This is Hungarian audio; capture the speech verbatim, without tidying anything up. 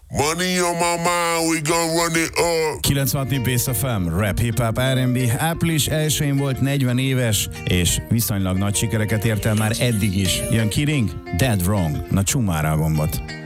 Money on my mind, we gon' run it up. kilencvenhat Bass ef em, rap, hip-hop, er and bé. Április elsején volt negyven éves, és viszonylag nagy sikereket ért el már eddig is. Jön Kiring, Dead Wrong, na csumára a gombot.